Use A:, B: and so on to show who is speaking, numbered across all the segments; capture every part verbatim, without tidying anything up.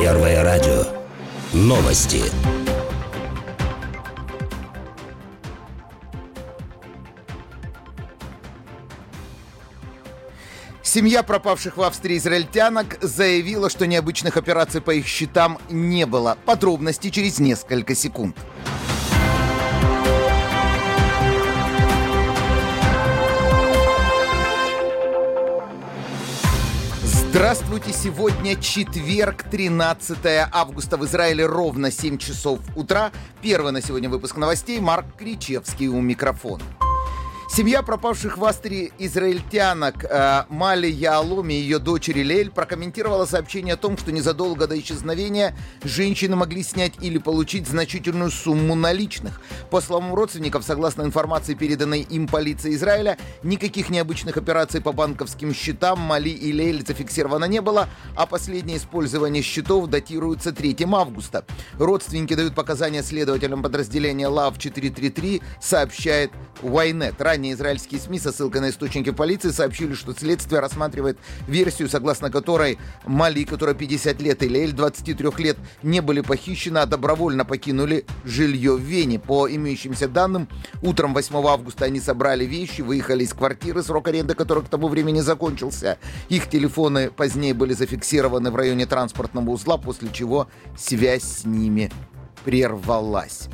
A: Первое радио. Новости.
B: Семья пропавших в Австрии израильтянок заявила, что необычных операций по их счетам не было. Подробности через несколько секунд. Здравствуйте! Сегодня четверг, тринадцатое августа. В Израиле ровно семь часов утра. Первый на сегодня выпуск новостей. Марк Кричевский у микрофона. Семья пропавших в Австрии израильтянок э, Мали Яалом и ее дочери Лейль прокомментировала сообщение о том, что незадолго до исчезновения женщины могли снять или получить значительную сумму наличных. По словам родственников, согласно информации, переданной им полиции Израиля, никаких необычных операций по банковским счетам Мали и Лейль зафиксировано не было, а последнее использование счетов датируется третьего августа. Родственники дают показания следователям подразделения Лав четыреста тридцать три, сообщает Ynet. Ранее израильские СМИ со ссылкой на источники полиции сообщили, что следствие рассматривает версию, согласно которой Мали, которая пятьдесят лет, и Лейль, двадцать три лет, не были похищены, а добровольно покинули жилье в Вене. По имеющимся данным, утром восьмого августа они собрали вещи, выехали из квартиры, срок аренды которой к тому времени закончился. Их телефоны позднее были зафиксированы в районе транспортного узла, после чего связь с ними прервалась.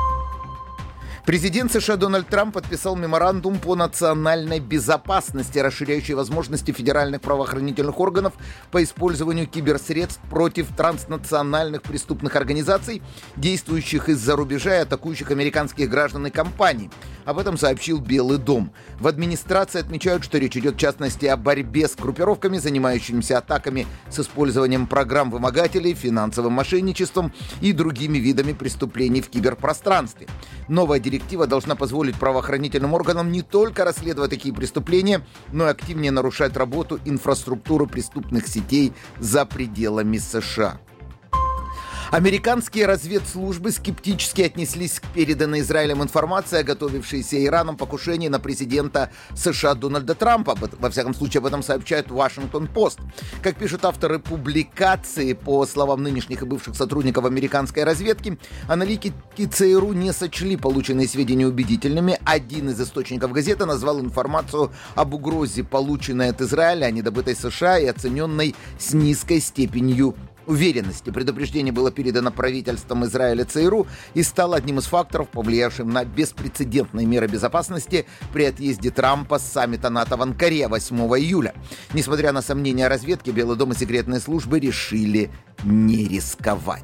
B: Президент США Дональд Трамп подписал меморандум по национальной безопасности, расширяющий возможности федеральных правоохранительных органов по использованию киберсредств против транснациональных преступных организаций, действующих из-за рубежа и атакующих американских граждан и компаний. Об этом сообщил Белый дом. В администрации отмечают, что речь идет в частности о борьбе с группировками, занимающимися атаками с использованием программ вымогателей, финансовым мошенничеством и другими видами преступлений в киберпространстве. Новая директива должна позволить правоохранительным органам не только расследовать такие преступления, но и активнее нарушать работу инфраструктуры преступных сетей за пределами США. Американские разведслужбы скептически отнеслись к переданной Израилем информации о готовившейся Ираном покушении на президента США Дональда Трампа. Во всяком случае, об этом сообщает Вашингтон-Пост. Как пишут авторы публикации, по словам нынешних и бывших сотрудников американской разведки, аналитики ЦРУ не сочли полученные сведения убедительными. Один из источников газеты назвал информацию об угрозе, полученной от Израиля, а не добытой США и оцененной с низкой степенью уверенности. Предупреждение было передано правительством Израиля ЦРУ и стало одним из факторов, повлиявшим на беспрецедентные меры безопасности при отъезде Трампа с саммита НАТО в Анкаре восьмого июля. Несмотря на сомнения разведки, Белый дом и секретные службы решили не рисковать.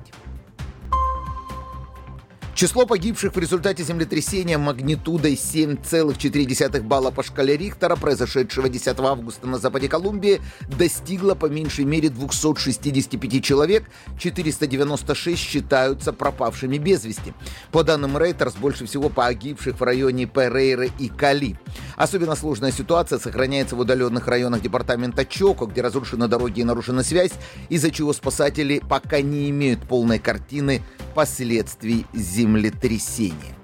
B: Число погибших в результате землетрясения магнитудой семь целых четыре десятых балла по шкале Рихтера, произошедшего десятого августа на западе Колумбии, достигло по меньшей мере двести шестьдесят пять человек, четыреста девяносто шесть считаются пропавшими без вести. По данным Reuters, больше всего погибших в районе Перейры и Кали. Особенно сложная ситуация сохраняется в удаленных районах департамента Чоко, где разрушены дороги и нарушена связь, из-за чего спасатели пока не имеют полной картины последствий землетрясения.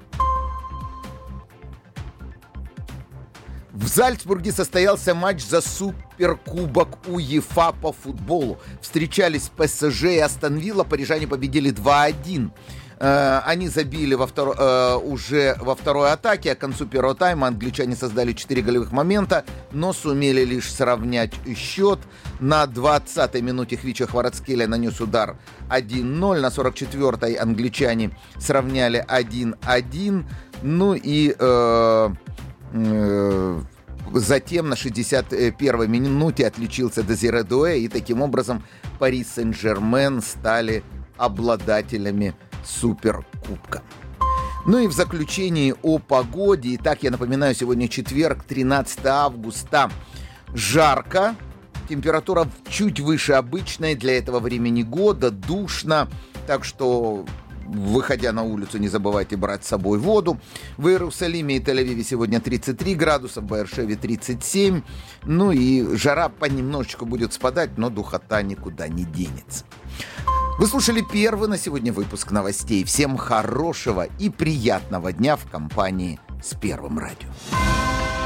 B: В Зальцбурге состоялся матч за суперкубок УЕФА по футболу. Встречались ПСЖ и Астон Вилла, парижане победили два один. Они забили во втор... уже во второй атаке, а к концу первого тайма англичане создали четыре голевых момента, но сумели лишь сравнять счет. На двадцатой минуте Хвича Хварацкеля нанес удар один ноль, на сорок четвёртой англичане сравняли один один, ну и э, э, затем на шестьдесят первой минуте отличился Дезире Дуэ, и таким образом Пари Сен-Жермен стали обладателями суперкубка. Ну и в заключении о погоде. Итак, я напоминаю, сегодня четверг, тринадцатое августа. Жарко. Температура чуть выше обычной для этого времени года. Душно. Так что, выходя на улицу, не забывайте брать с собой воду. В Иерусалиме и Тель-Авиве сегодня тридцать три градуса, в Беэр-Шеве тридцать семь. Ну и жара понемножечку будет спадать, но духота никуда не денется. Вы слушали первый на сегодня выпуск новостей. Всем хорошего и приятного дня в компании с Первым радио.